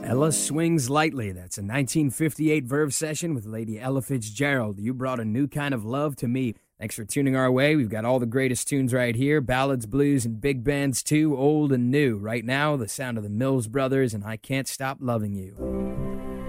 Ella Swings Lightly. That's a 1958 Verve session with Lady Ella Fitzgerald. You brought a new kind of love to me. Thanks for tuning our way. We've got all the greatest tunes right here. Ballads, blues, and big bands too, old and new. Right now, the sound of the Mills Brothers and I Can't Stop Loving You.